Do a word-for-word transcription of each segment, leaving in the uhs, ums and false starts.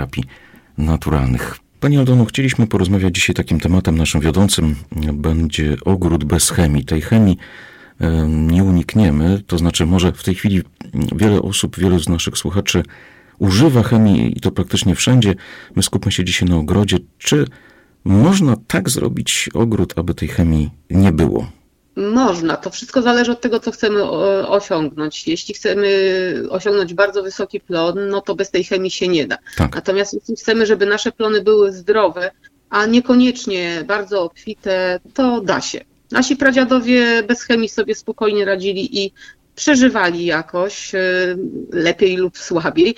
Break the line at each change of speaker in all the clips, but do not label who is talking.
terapii naturalnych. Pani Aldono, chcieliśmy porozmawiać dzisiaj takim tematem naszym wiodącym. Będzie ogród bez chemii. Tej chemii nie unikniemy, to znaczy może w tej chwili wiele osób, wielu z naszych słuchaczy używa chemii i to praktycznie wszędzie. My skupmy się dzisiaj na ogrodzie. Czy można tak zrobić ogród, aby tej chemii nie było?
Można. To wszystko zależy od tego, co chcemy osiągnąć. Jeśli chcemy osiągnąć bardzo wysoki plon, no to bez tej chemii się nie da. Tak. Natomiast jeśli chcemy, żeby nasze plony były zdrowe, a niekoniecznie bardzo obfite, to da się. Nasi pradziadowie bez chemii sobie spokojnie radzili i przeżywali jakoś, lepiej lub słabiej,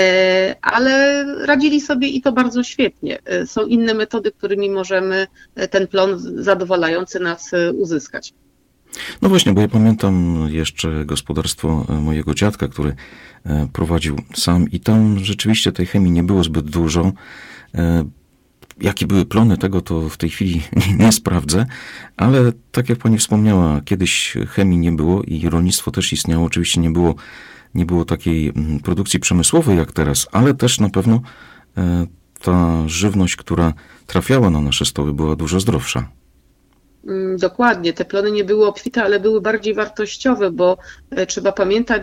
ale radzili sobie i to bardzo świetnie. Są inne metody, którymi możemy ten plon zadowalający nas uzyskać.
No właśnie, bo ja pamiętam jeszcze gospodarstwo mojego dziadka, który prowadził sam i tam rzeczywiście tej chemii nie było zbyt dużo. Jakie były plony tego, to w tej chwili nie sprawdzę, ale tak jak pani wspomniała, kiedyś chemii nie było i rolnictwo też istniało. Oczywiście nie było, nie było takiej produkcji przemysłowej jak teraz, ale też na pewno ta żywność, która trafiała na nasze stoły, była dużo zdrowsza.
Dokładnie, te plony nie były obfite, ale były bardziej wartościowe, bo trzeba pamiętać,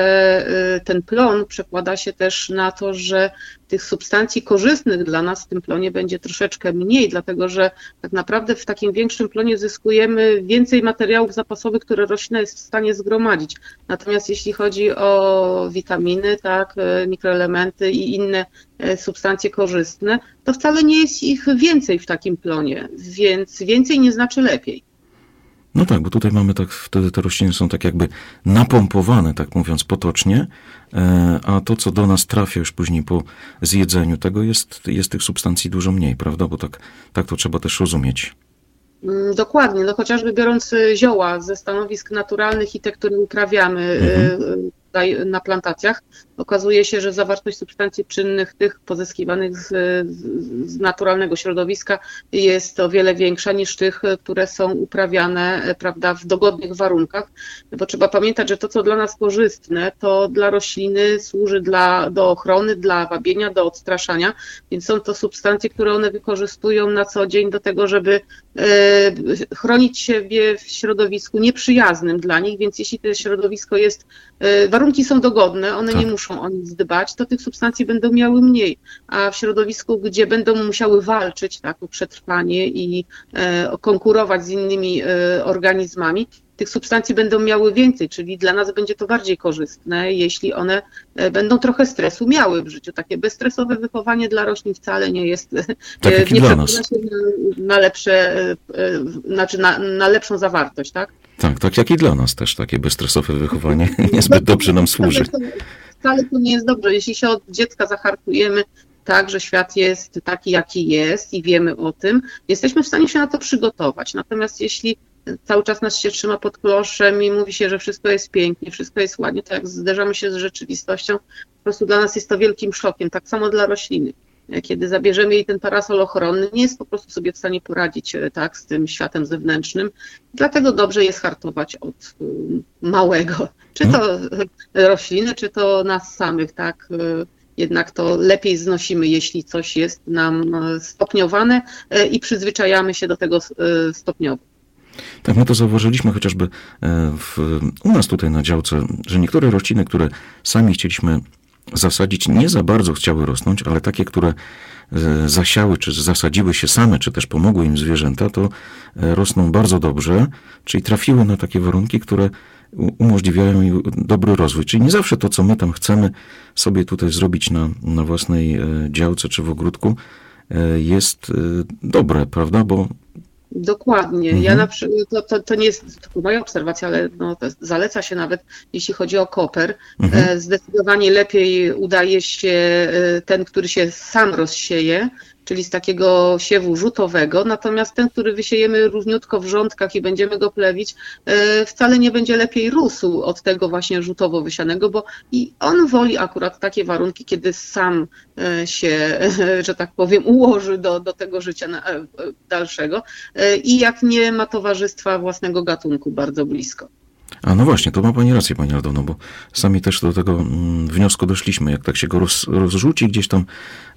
że ten plon przekłada się też na to, że tych substancji korzystnych dla nas w tym plonie będzie troszeczkę mniej, dlatego że tak naprawdę w takim większym plonie zyskujemy więcej materiałów zapasowych, które roślina jest w stanie zgromadzić. Natomiast jeśli chodzi o witaminy, tak, mikroelementy i inne substancje korzystne, to wcale nie jest ich więcej w takim plonie, więc więcej nie znaczy lepiej.
No tak, bo tutaj mamy tak, wtedy te rośliny są tak jakby napompowane, tak mówiąc potocznie, a to, co do nas trafia już później po zjedzeniu tego, jest, jest tych substancji dużo mniej, prawda? Bo tak, tak to trzeba też rozumieć.
Dokładnie, no chociażby biorąc zioła ze stanowisk naturalnych i te, które uprawiamy mhm. na plantacjach, okazuje się, że zawartość substancji czynnych, tych pozyskiwanych z, z naturalnego środowiska jest o wiele większa niż tych, które są uprawiane, prawda, w dogodnych warunkach, bo trzeba pamiętać, że to, co dla nas korzystne, to dla rośliny służy dla, do ochrony, dla wabienia, do odstraszania, więc są to substancje, które one wykorzystują na co dzień do tego, żeby e, chronić siebie w środowisku nieprzyjaznym dla nich, więc jeśli to środowisko jest, e, warunki są dogodne, one tak. nie muszą o nic dbać, to tych substancji będą miały mniej, a w środowisku, gdzie będą musiały walczyć tak, o przetrwanie i e, konkurować z innymi e, organizmami, tych substancji będą miały więcej, czyli dla nas będzie to bardziej korzystne, jeśli one będą trochę stresu miały w życiu. Takie bezstresowe wychowanie dla roślin wcale nie jest,
tak
nie
przekłada
się na, na lepsze, znaczy na, na lepszą zawartość, tak?
Tak, tak jak i dla nas też takie bezstresowe wychowanie niezbyt dobrze nam służy.
Wcale to nie jest dobrze. Jeśli się od dziecka zahartujemy tak, że świat jest taki, jaki jest i wiemy o tym, jesteśmy w stanie się na to przygotować. Natomiast jeśli cały czas nas się trzyma pod kloszem i mówi się, że wszystko jest pięknie, wszystko jest ładnie, to jak zderzamy się z rzeczywistością, po prostu dla nas jest to wielkim szokiem. Tak samo dla rośliny. Kiedy zabierzemy jej ten parasol ochronny, nie jest po prostu sobie w stanie poradzić tak, z tym światem zewnętrznym. Dlatego dobrze jest hartować od małego. Czy to rośliny, czy to nas samych, tak. Jednak to lepiej znosimy, jeśli coś jest nam stopniowane i przyzwyczajamy się do tego stopniowo.
Tak, my to zauważyliśmy chociażby w, u nas tutaj na działce, że niektóre rośliny, które sami chcieliśmy zasadzić, nie za bardzo chciały rosnąć, ale takie, które zasiały, czy zasadziły się same, czy też pomogły im zwierzęta, to rosną bardzo dobrze, czyli trafiły na takie warunki, które umożliwiają im dobry rozwój. Czyli nie zawsze to, co my tam chcemy sobie tutaj zrobić na, na własnej działce, czy w ogródku, jest dobre, prawda? Bo
Dokładnie.
Mhm.
Ja na przykład, to, to, to nie jest tylko moja obserwacja, ale no, zaleca się nawet, jeśli chodzi o koper. Mhm. Zdecydowanie lepiej udaje się ten, który się sam rozsieje, czyli z takiego siewu rzutowego, natomiast ten, który wysiejemy równiutko w rządkach i będziemy go plewić, wcale nie będzie lepiej rósł od tego właśnie rzutowo wysianego, bo i on woli akurat takie warunki, kiedy sam się, że tak powiem, ułoży do, do tego życia dalszego i jak nie ma towarzystwa własnego gatunku bardzo blisko.
A no właśnie, to ma pani rację, pani Aldono, bo sami też do tego wniosku doszliśmy, jak tak się go roz, rozrzuci gdzieś tam